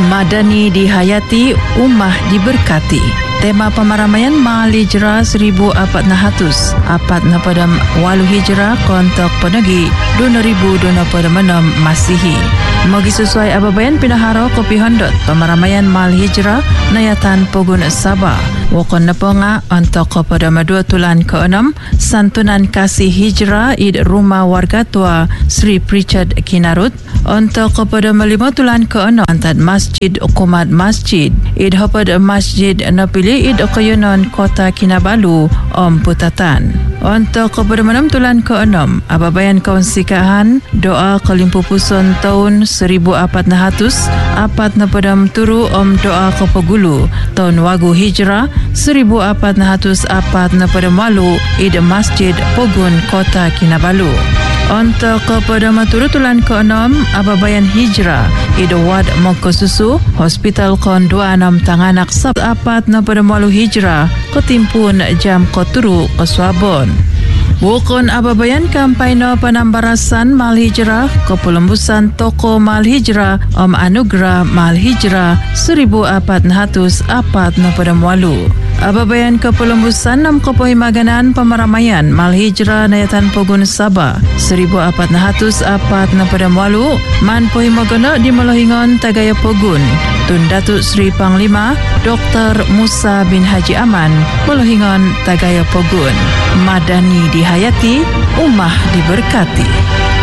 Madani dihayati, ummah diberkati. Tema pemaramaian Mahal Hijrah 1400 pada walu Hijrah kontok penegi 2026 Masihi. Magi sesuai ababayan pinaharo kopi hondot pemaramaian Mahal Hijrah nayatan Pogun Sabah. Wakon naponga untuk kepada 2 tulan ke-6 santunan kasih hijrah id rumah warga tua Sri Pritchard Kinarut. Untuk kepada 5 tulan ke-6 antad Masjid Ukumat Masjid id hopad Masjid napili id Okayunon Kota Kinabalu Om Putatan. Untuk kepada 6 tulan ke-6 ababayan kawansikahan doa kelimpupuson tahun 1400 turu Om doa kepegulu tahun wagu hijrah 1404 malu id Masjid Pogun Kota Kinabalu. Untuk kepada maturu tulan ke-6 ababayan hijrah id Wad Mongkosusu Hospital Kon 26 Tanganak Sab pada malu hijrah ketimpun jam koturu Kesuabon. Wukon ababayan kampanye penambarasan Mahal Hijrah kepelembusan toko Mahal Hijrah Om Anugerah Mahal Hijrah 1400 pada mualu. Ababayan kepelembusan 6 kepohimaganan pemaramaian Mahal Hijrah nayatan Pogun Sabah 1400 pada mualu man pohimagana di Melohingon Tagaya Pogun. Tun Datuk Sri Panglima Dr. Musa bin Haji Aman Melohingon Tagaya Pogun. Madani dihayati, ummah diberkati.